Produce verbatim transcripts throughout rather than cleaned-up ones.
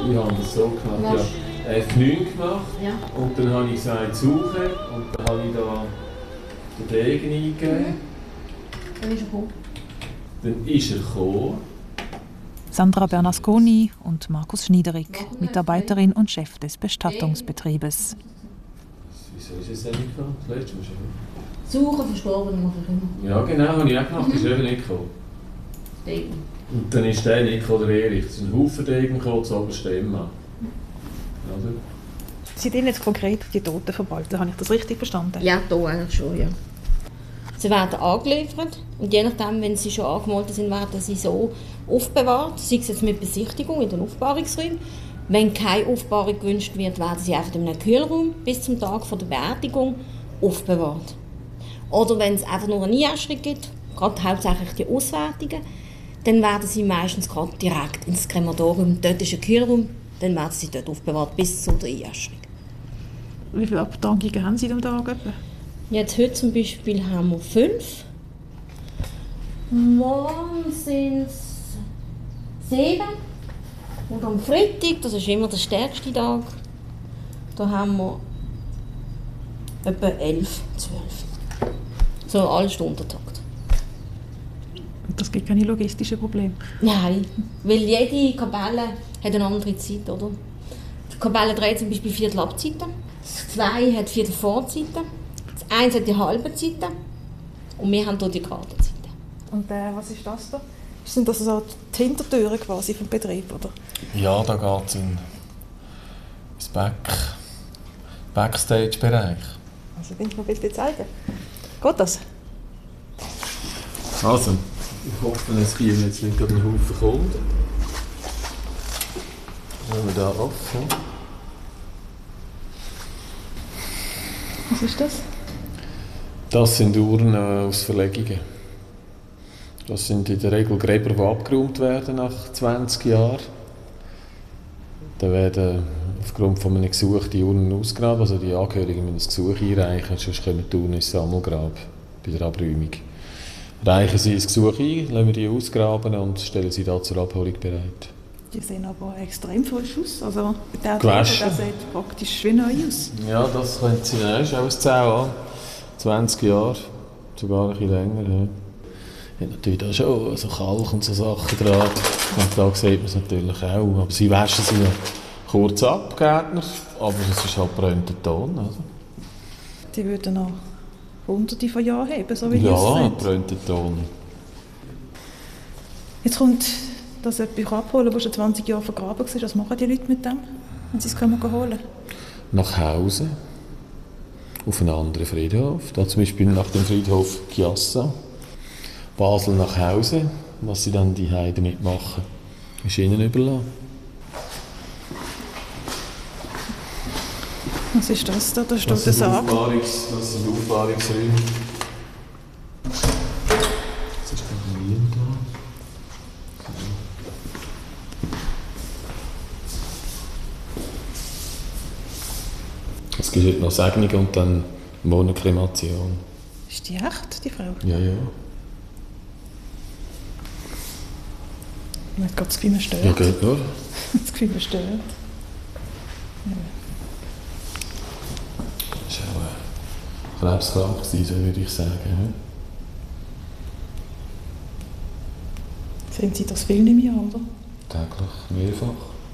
Ich habe das so gemacht, ja. F neun gemacht Ja. und dann habe ich gesagt, suchen und dann habe ich da den Degen eingegeben. Mhm. Dann ist er gekommen. Dann ist er gekommen. Sandra Bernasconi und Markus Schniederig, Mitarbeiterin und Chef des Bestattungsbetriebes. Wieso ist es denn nicht gekommen? Das letzte Mal schon. Suchen, verstorben mache ich immer. Ja genau, habe ich auch gemacht, mhm. Ist eben nicht gekommen. Degen. Und dann ist der nicht gekommen, der Erich. Es sind ein Haufen Degen gekommen, zu obersten Emma. Also. Sie sind jetzt konkret die Toten verwalten, habe ich das richtig verstanden? Ja, da eigentlich schon, ja. Sie werden angeliefert und je nachdem, wenn sie schon angemeldet sind, werden sie so aufbewahrt, sei es jetzt mit Besichtigung in den Aufbahrungsräumen. Wenn keine Aufbahrung gewünscht wird, werden sie einfach in einem Kühlraum bis zum Tag der Beerdigung aufbewahrt. Oder wenn es einfach nur eine Einäscherung gibt, gerade hauptsächlich die Auswertungen, dann werden sie meistens gerade direkt ins Krematorium. Dort ist ein Kühlraum, dann werden sie dort aufbewahrt bis zur Einäscherung. Wie viele Abdankungen haben Sie am Tag etwa? Jetzt heute zum Beispiel haben wir fünf. Morgen sind es sieben. Und am Freitag, das ist immer der stärkste Tag, da haben wir etwa elf, zwölf. So alles Stundentakt. Und das gibt keine logistischen Probleme? Nein, weil jede Kapelle hat eine andere Zeit, oder? Die Kapelle drei zum Beispiel Viertel Abzeiten, das zwei hat Viertel Vorzeiten, das eins hat die halbe Zeiten und wir haben hier die geraden Zeiten. Und äh, was ist das da? Sind das so die Hintertüren quasi vom Betrieb, oder? Ja, da geht es in das Back, Backstage-Bereich. Also, wenn ich mal bitte zeigen. Geht das? Also, ich hoffe, es gibt jetzt nicht gerade einen Haufen Kunden. Wenn wir da offen. Was ist das? Das sind Urnen aus Verlegungen. Das sind in der Regel Gräber, die abgeräumt werden nach zwanzig Jahren. Da werden aufgrund von einem Gesuch die Urnen ausgegraben, also die Angehörigen müssen ein Gesuch einreichen, sonst kommen die Urnen ins Sammelgrab bei der Abräumung. Reichen sie das Gesuch ein, lassen wir die ausgraben und stellen sie da zur Abholung bereit. Die sehen aber extrem frisch aus. Also der Gewaschen. Der sieht praktisch wie neu aus. Ja, das könnte sein. Das ist auch ein zehn Jahre, zwanzig Jahre, sogar ein bisschen länger. Ja. Ja, natürlich da schon so Kalk und so Sachen dran. Und da sieht man es natürlich auch. Aber sie waschen sie ja kurz ab, Gärtner. Aber es ist halt brennender Ton. Also. Die würden noch hunderte von Jahren haben, so wie ja, es Ja, brennender Ton. Jetzt kommt das jemand abholen, das schon zwanzig Jahre vergraben war. Was machen die Leute mit dem, wenn sie es holen können? Nach Hause. Auf einen anderen Friedhof. Da zum Beispiel nach dem Friedhof Chiassa. Basel nach Hause. Was sie dann die Heide damit machen, ist ihnen überlassen. Was ist das da? Da steht Das der sind Sarg. Aufbahrungs, das sind Aufbahrungsräume. Was ist denn hier da? Es gibt heute noch Segnungen und dann Monokremation. Ist die echt, die Frau? Ja, ja. Man hat gerade das Gefühl, man stört. Ja, geht nur. Das Gefühl, man stört. Ja. Das war auch krebskrank, so würde ich sagen. Sehen Sie das viel im Jahr, oder? Täglich, mehrfach.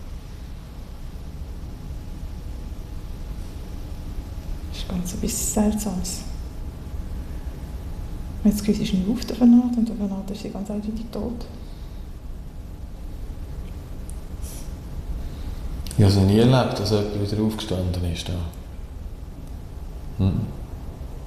Das ist ganz ein bisschen Seltsames. Man hat das Gefühl, sie ist nicht auf der Vernart und der Vernart ist sie ganz eindeutig tot. Ich habe es noch nie erlebt, dass jemand wieder aufgestanden ist. Da. Hm.